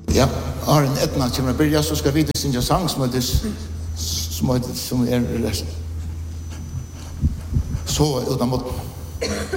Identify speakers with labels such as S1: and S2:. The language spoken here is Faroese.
S1: Ja, Arne Etna kommer börja så ska vi det synja sang som är så utan mot